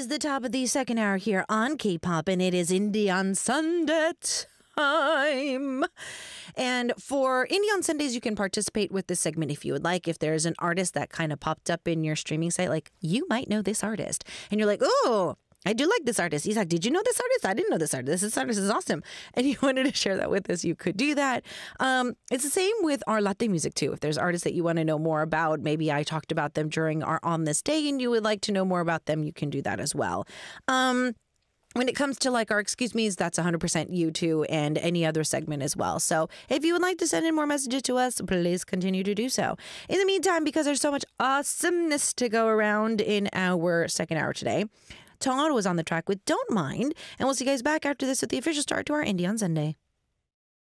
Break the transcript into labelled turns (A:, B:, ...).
A: is the top of the second hour here on K-Pop, and it is Indie on Sunday time. And for Indie on Sundays, you can participate with this segment if you would like. If there's an artist that kind of popped up in your streaming site, like you might know this artist, and you're like, oh, I do like this artist. He's like, did you know this artist? I didn't know this artist. This artist is awesome. And you wanted to share that with us, you could do that. It's the same with our latte music too. If there's artists that you want to know more about, maybe I talked about them during our On This Day and you would like to know more about them, you can do that as well. When it comes to like our excuse me's, that's 100% you too, and any other segment as well. So if you would like to send in more messages to us, please continue to do so. In the meantime, because there's so much awesomeness to go around in our second hour today, Tong Otto was on the track with Don't Mind, and we'll see you guys back after this with the official start to our Indie on Sunday.